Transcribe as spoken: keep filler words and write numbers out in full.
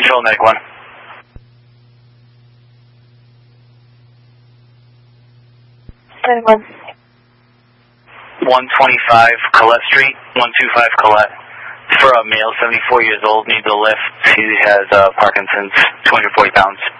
Control, Medic one. Medic one. one twenty-five Colette Street, one two five Colette. For a male, seventy-four years old, needs a lift. He has uh, Parkinson's, two hundred forty pounds.